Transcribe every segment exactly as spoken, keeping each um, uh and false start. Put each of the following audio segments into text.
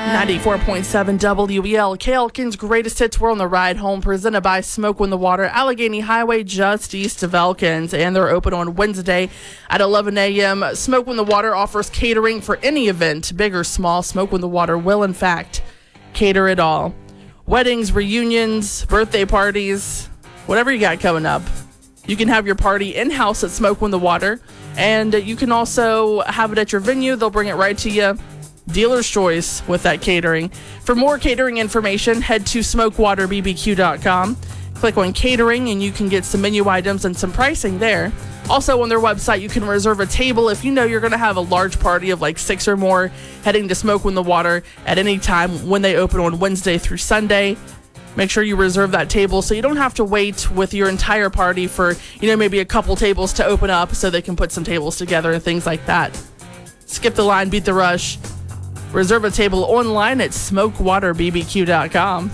ninety-four point seven W E L K. Elkins Greatest Hits. We're on the ride home, presented by Smoke When the Water, Allegheny Highway, just east of Elkins, and they're open on Wednesday at eleven a.m. Smoke When the Water offers catering for any event, big or small. Smoke When the Water will, in fact, cater it all. Weddings, reunions, birthday parties, whatever you got coming up, you can have your party in-house at Smoke When the Water, and you can also have it at your venue. They'll bring it right to you. Dealer's choice with that catering. For more catering information, head to smoke water b b q dot com. Click on catering and you can get some menu items and some pricing there. Also on their website, you can reserve a table if you know you're going to have a large party of like six or more heading to Smoke When the Water at any time when they open on Wednesday through Sunday. Make sure you reserve that table so you don't have to wait with your entire party for, you know, maybe a couple tables to open up so they can put some tables together and things like that. Skip the line, beat the rush. Reserve a table online at smoke water b b q dot com.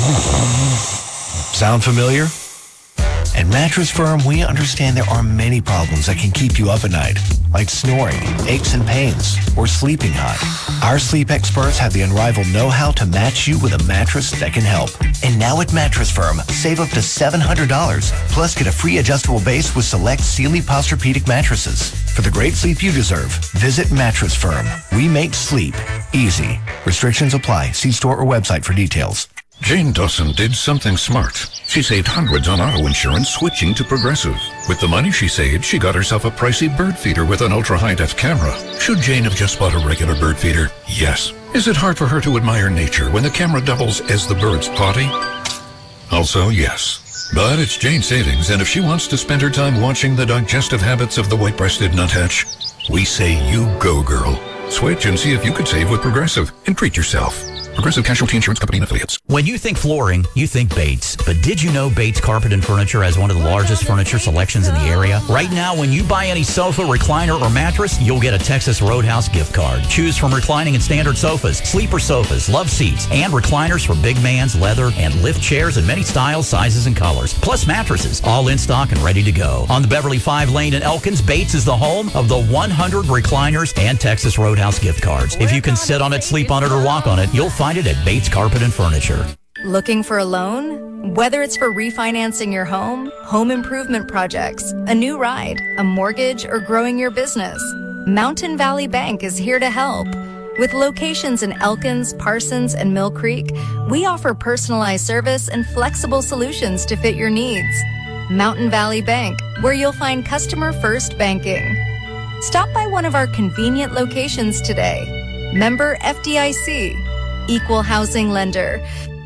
Sound familiar? At Mattress Firm, we understand there are many problems that can keep you up at night, like snoring, aches and pains, or sleeping hot. Our sleep experts have the unrivaled know-how to match you with a mattress that can help. And now at Mattress Firm, save up to seven hundred dollars, plus get a free adjustable base with select Sealy Posturepedic mattresses. For the great sleep you deserve, visit Mattress Firm. We make sleep easy. Restrictions apply. See store or website for details. Jane Dawson did something smart. She saved hundreds on auto insurance switching to Progressive. With the money she saved, she got herself a pricey bird feeder with an ultra-high-def camera. Should Jane have just bought a regular bird feeder? Yes. Is it hard for her to admire nature when the camera doubles as the bird's potty? Also, yes. But it's Jane's savings, and if she wants to spend her time watching the digestive habits of the white-breasted nuthatch, we say you go, girl. Switch and see if you could save with Progressive and treat yourself. Progressive Casualty Insurance Company and Affiliates. When you think flooring, you think Bates. But did you know Bates Carpet and Furniture has one of the largest furniture selections in the area? Right now, when you buy any sofa, recliner, or mattress, you'll get a Texas Roadhouse gift card. Choose from reclining and standard sofas, sleeper sofas, love seats, and recliners for big mans, leather, and lift chairs in many styles, sizes, and colors. Plus mattresses, all in stock and ready to go. On the Beverly five lane in Elkins, Bates is the home of the one hundred recliners and Texas Roadhouse gift cards. If you can sit on it, sleep on it, or walk on it, you'll find it at Bates Carpet and Furniture. Looking for a loan? Whether it's for refinancing your home, home improvement projects, a new ride, a mortgage, or growing your business, Mountain Valley Bank is here to help. With locations in Elkins, Parsons, and Mill Creek, we offer personalized service and flexible solutions to fit your needs. Mountain Valley Bank, where you'll find customer-first banking. Stop by one of our convenient locations today. Member F D I C. Equal housing lender.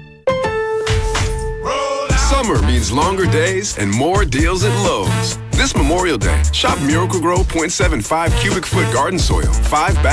Summer means longer days and more deals at Lowe's. This Memorial Day, shop Miracle-Gro point seven five cubic foot garden soil, five bags.